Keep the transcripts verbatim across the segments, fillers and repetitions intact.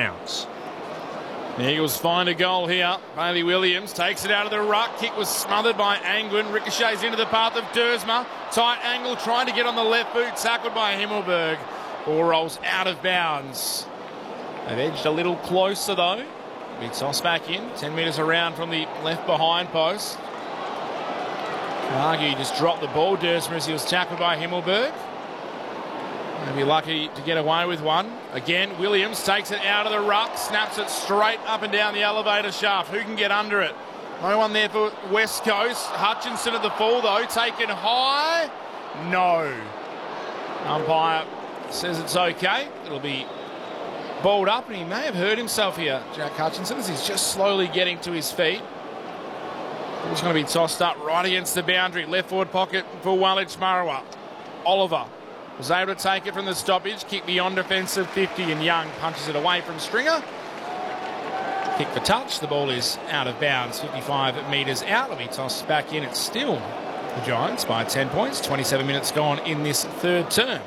Mounts. The Eagles find a goal here. Bailey Williams takes it out of the ruck. Kick was smothered by Angwin. Ricochets into the path of Dersma. Tight angle trying to get on the left boot. Tackled by Himmelberg. Ball rolls out of bounds. They've edged a little closer though. Big toss back in. ten metres around from the left behind post. Carnegie just dropped the ball. Dersma as he was tackled by Himmelberg. They'll be lucky to get away with one. Again, Williams takes it out of the ruck, snaps it straight up and down the elevator shaft. Who can get under it? No one there for West Coast. Hutchinson at the full, though, taken high. No. Umpire says it's okay. It'll be balled up, and he may have hurt himself here, Jack Hutchinson, as he's just slowly getting to his feet. Ball's going to be tossed up right against the boundary. Left forward pocket for Wallich Marawa. Oliver was able to take it from the stoppage. Kick beyond defensive fifty, and Young punches it away from Stringer. Kick for touch. The ball is out of bounds, fifty-five metres out. It'll be tossed back in. It's still the Giants by ten points. twenty-seven minutes gone in this third term.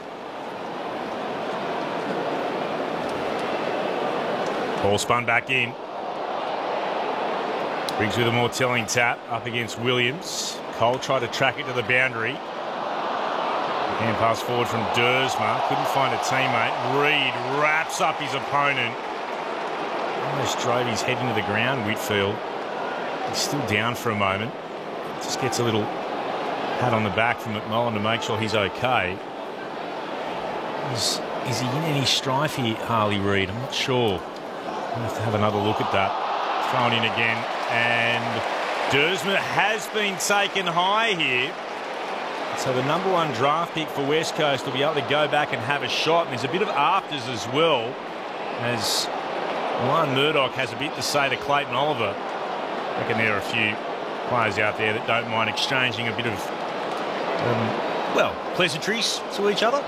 Ball spun back in. Brings with a more telling tap up against Williams. Cole tried to track it to the boundary. Hand pass forward from Dersma. Couldn't find a teammate. Reed wraps up his opponent. Almost drove his head into the ground, Whitfield. He's still down for a moment. Just gets a little pat on the back from McMullen to make sure he's okay. Is, is he in any strife here, Harley Reid? I'm not sure. I'll have to have another look at that. Thrown in again. And Dersma has been taken high here. So the number one draft pick for West Coast will be able to go back and have a shot. And there's a bit of afters as well, as Juan Murdoch has a bit to say to Clayton Oliver. I reckon there are a few players out there that don't mind exchanging a bit of, um, well, pleasantries to each other.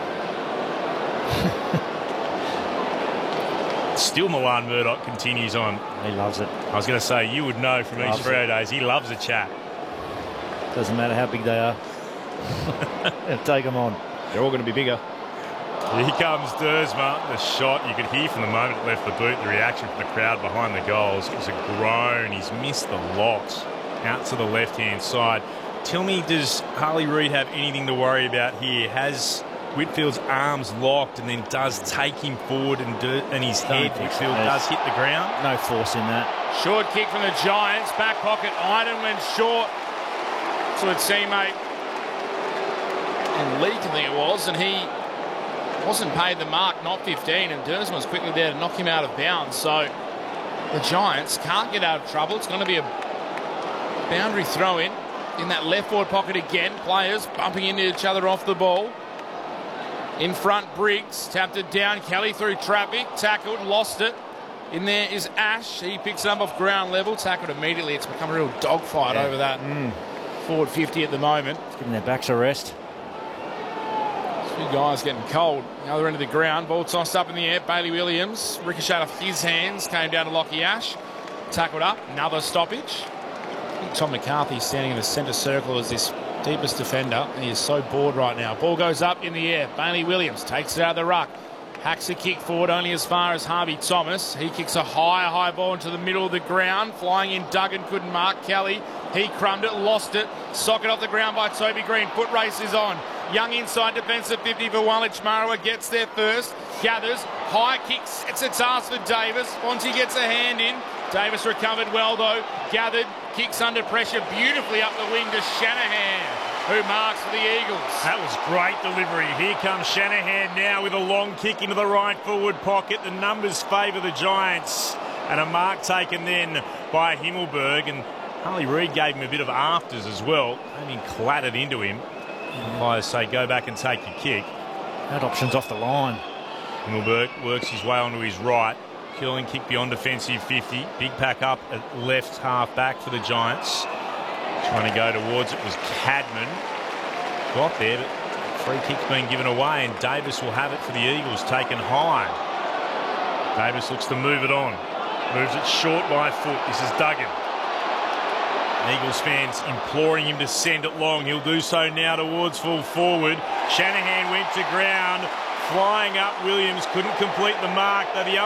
Still, Milan Murdoch continues on. He loves it. I was going to say, you would know from each Freo days, he loves a chat. Doesn't matter how big they are. Take them on. They're all going to be bigger. Here comes Dersma. The shot, you could hear from the moment it left the boot, the reaction from the crowd behind the goals. It was a groan. He's missed the lot out to the left-hand side. Tell me, does Harley Reid have anything to worry about here? Has Whitfield's arms locked and then does take him forward and, do, and his head, Whitfield, does hit the ground? No force in that. Short kick from the Giants. Back pocket. Iden went short to a teammate. And Leake, I think it was, and he wasn't paid the mark, not fifteen, and Dersma was quickly there to knock him out of bounds. So the Giants can't get out of trouble. It's going to be a boundary throw-in in that left forward pocket again. Players bumping into each other off the ball. In front, Briggs tapped it down. Kelly through traffic, tackled, lost it. In there is Ash. He picks it up off ground level, tackled immediately. It's become a real dogfight yeah. over that mm. forward fifty at the moment. It's giving their backs a rest. Two guys getting cold. The other end of the ground. Ball tossed up in the air. Bailey Williams ricocheted off his hands. Came down to Lockie Ash. Tackled up. Another stoppage. I think Tom McCarthy standing in the centre circle as this deepest defender. And he is so bored right now. Ball goes up in the air. Bailey Williams takes it out of the ruck. Hacks a kick forward only as far as Harvey Thomas. He kicks a high, high ball into the middle of the ground. Flying in, Duggan couldn't mark. Kelly, he crumbed it, lost it. Socket off the ground by Toby Green. Foot race is on. Young inside defensive fifty for Wallich Marawa. Gets there first. Gathers. High kick sets its ass for Davis. Fonzie gets a hand in. Davis recovered well though. Gathered. Kicks under pressure beautifully up the wing to Shanahan, who marks for the Eagles. That was great delivery. Here comes Shanahan now with a long kick into the right forward pocket. The numbers favour the Giants. And a mark taken then by Himmelberg. And Harley Reid gave him a bit of afters as well. I mean, clattered into him. Umpires say go back and take your kick. That option's off the line. Himmelberg works his way onto his right. Curling kick beyond defensive fifty. Big pack up at left half back for the Giants. Trying to go towards it was Cadman. Got there, but free kick's been given away, and Davis will have it for the Eagles, taken high. Davis looks to move it on. Moves it short by foot. This is Duggan. Eagles fans imploring him to send it long. He'll do so now towards full forward. Shanahan went to ground. Flying up, Williams couldn't complete the mark. Though the